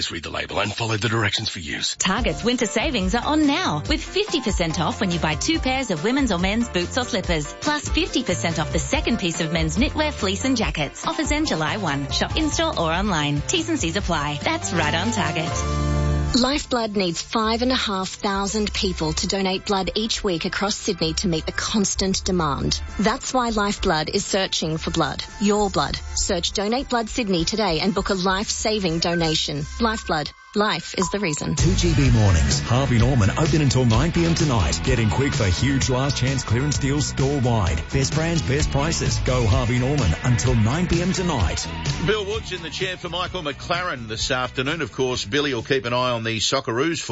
Always read the label and follow the directions for use. Target's winter savings are on now with 50% off when you buy 2 pairs of women's or men's boots or slippers, plus 50% off the second piece of men's knitwear, fleece and jackets. Offers end July 1. Shop in-store or online. T's and C's apply. That's right on Target. Lifeblood needs 5,500 people to donate blood each week across Sydney to meet the constant demand. That's why Lifeblood is searching for blood. Your blood. Search Donate Blood Sydney today and book a life-saving donation. Lifeblood. Life is the reason. 2GB Mornings. Harvey Norman open until 9pm tonight. Get in quick for huge last chance clearance deals store-wide. Best brands, best prices. Go Harvey Norman until 9pm tonight. Bill Woods in the chair for Michael McLaren this afternoon. Of course, Billy will keep an eye on the Socceroos for